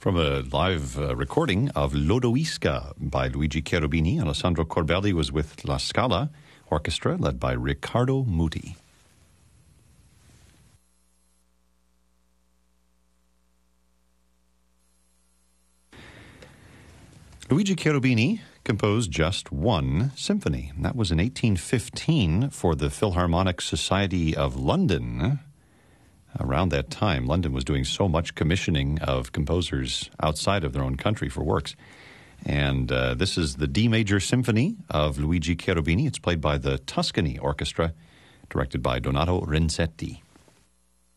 From a live recording of Lodoisca by Luigi Cherubini, Alessandro Corbelli was with La Scala Orchestra, led by Riccardo Muti. Luigi Cherubini composed just one symphony. That was in 1815 for the Philharmonic Society of London. Around that time, London was doing so much commissioning of composers outside of their own country for works. And this is the D Major Symphony of Luigi Cherubini. It's played by the Tuscany Orchestra, directed by Donato Renzetti.